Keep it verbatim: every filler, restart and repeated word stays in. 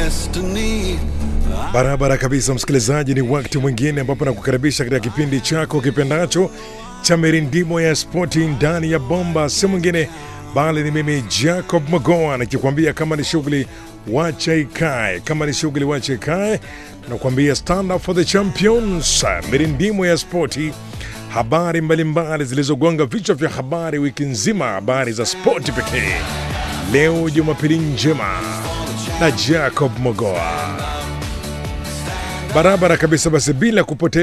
Barabara kabisa msikilizaji, ni wakati mwingine ambapo nakukaribisha katika kipindi chako kipendacho cha mirindimo ya spoti ndani ya bomba. Si mwingine bali ni mimi Jacob Magoa nikikwambia kama ni shughuli wacha ikae, kama ni shughuli wacha ikae. Nakwambia stand up for the champions, mirindimo ya spoti, habari mbalimbali zilizogonga vichwa vya habari wiki nzima, habari za spoti pekee. Leo Jumapili njema na Jacob Magoa. Barabara kabisa, basi bila kupoteza